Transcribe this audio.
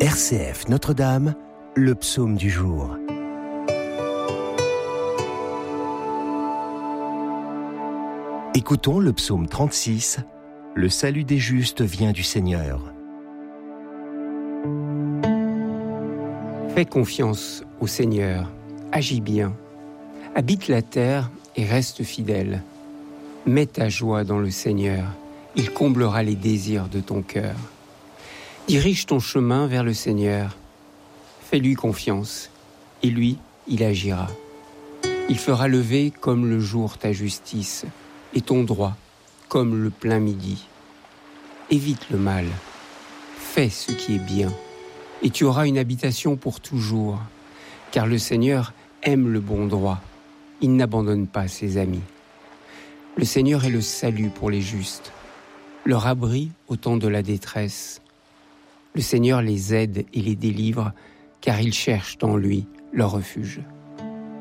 RCF Notre-Dame, le psaume du jour. Écoutons le psaume 36, « Le salut des justes vient du Seigneur ». Fais confiance au Seigneur, agis bien, habite la terre et reste fidèle. Mets ta joie dans le Seigneur, il comblera les désirs de ton cœur. Dirige ton chemin vers le Seigneur, fais-lui confiance, et lui, il agira. Il fera lever comme le jour ta justice, et ton droit comme le plein midi. Évite le mal, fais ce qui est bien, et tu auras une habitation pour toujours, car le Seigneur aime le bon droit, il n'abandonne pas ses amis. Le Seigneur est le salut pour les justes, leur abri au temps de la détresse. Le Seigneur les aide et les délivre, car ils cherchent en lui leur refuge.